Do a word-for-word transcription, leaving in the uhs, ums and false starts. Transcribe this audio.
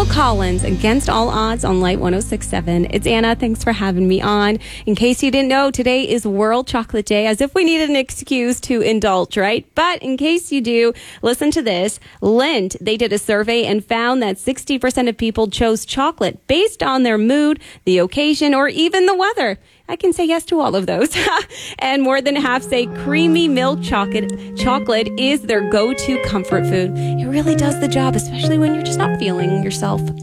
Phil Collins, Against All Odds on Light one oh six point seven. It's Anna. Thanks for having me on. In case you didn't know, today is World Chocolate Day, as if we needed an excuse to indulge, right? But in case you do, listen to this. Lindt, they did a survey and found that sixty percent of people chose chocolate based on their mood, the occasion, or even the weather. I can say yes to all of those. And more than half say creamy milk chocolate chocolate is their go-to comfort food. It really does the job, especially when you're just not feeling yourself.